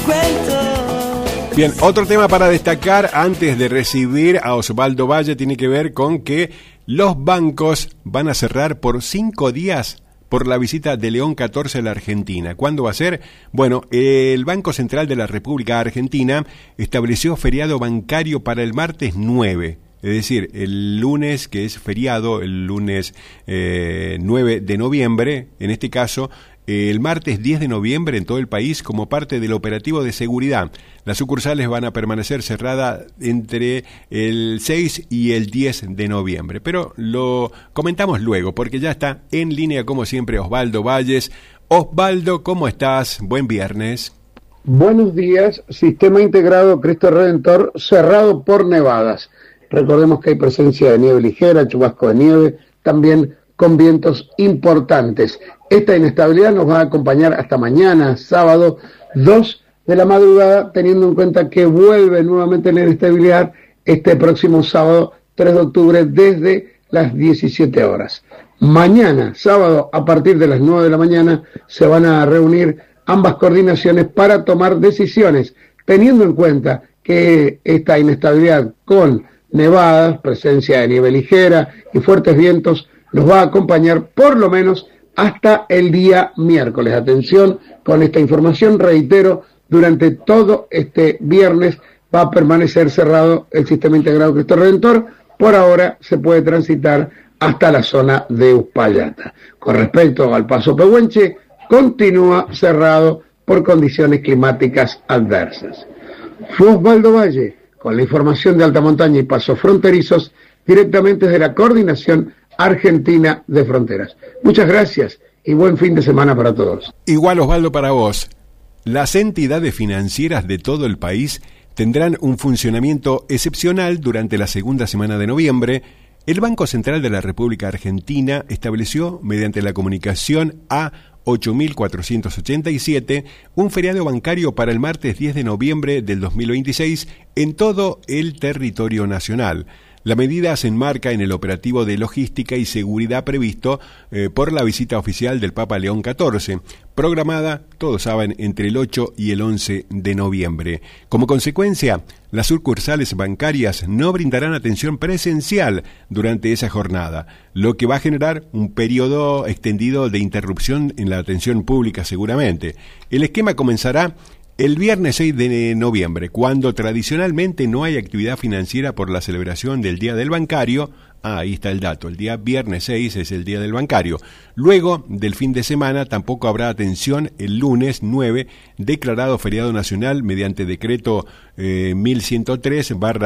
Bien, otro tema para destacar antes de recibir a Osvaldo Valle tiene que ver con que los bancos van a cerrar por 5 días por la visita de León XIV a la Argentina. ¿Cuándo va a ser? Bueno, el Banco Central de la República Argentina estableció feriado bancario para el martes 9. Es decir, el lunes, que es feriado, el lunes 9 de noviembre, en este caso, el martes 10 de noviembre en todo el país como parte del operativo de seguridad. Las sucursales van a permanecer cerradas entre el 6 y el 10 de noviembre. Pero lo comentamos luego, porque ya está en línea, como siempre, Osvaldo Valles. Osvaldo, ¿cómo estás? Buen viernes. Buenos días. Sistema integrado Cristo Redentor cerrado por nevadas. Recordemos que hay presencia de nieve ligera, chubasco de nieve, también con vientos importantes. Esta inestabilidad nos va a acompañar hasta mañana, sábado, 2 de la madrugada, teniendo en cuenta que vuelve nuevamente la inestabilidad este próximo sábado, 3 de octubre, desde las 17 horas. Mañana, sábado, a partir de las 9 de la mañana, se van a reunir ambas coordinaciones para tomar decisiones, teniendo en cuenta que esta inestabilidad con nevadas, presencia de nieve ligera y fuertes vientos nos va a acompañar por lo menos hasta el día miércoles. Atención con esta información, reitero, durante todo este viernes va a permanecer cerrado el Sistema Integrado Cristo Redentor. Por ahora se puede transitar hasta la zona de Uspallata. Con respecto al Paso Pehuenche, continúa cerrado por condiciones climáticas adversas. Fue Osvaldo Valle con la información de alta montaña y pasos fronterizos directamente desde la Coordinación Argentina de Fronteras. Muchas gracias y buen fin de semana para todos. Igual, Osvaldo, para vos. Las entidades financieras de todo el país tendrán un funcionamiento excepcional durante la segunda semana de noviembre. El Banco Central de la República Argentina estableció, mediante la comunicación A8487, un feriado bancario para el martes 10 de noviembre del 2026 en todo el territorio nacional. La medida se enmarca en el operativo de logística y seguridad previsto por la visita oficial del Papa León XIV, programada, todos saben, entre el 8 y el 11 de noviembre. Como consecuencia, las sucursales bancarias no brindarán atención presencial durante esa jornada, lo que va a generar un periodo extendido de interrupción en la atención pública seguramente. El esquema comenzará el viernes 6 de noviembre, cuando tradicionalmente no hay actividad financiera por la celebración del Día del Bancario. Ahí está el dato, el día viernes 6 es el Día del Bancario. Luego del fin de semana tampoco habrá atención el lunes 9, declarado feriado nacional mediante decreto 1103/2022.